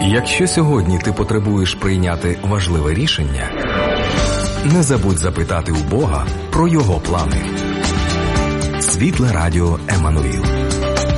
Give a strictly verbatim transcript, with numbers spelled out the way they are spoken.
Якщо сьогодні ти потребуєш прийняти важливе рішення, не забудь запитати у Бога про Його плани. Світле радіо Еммануїл.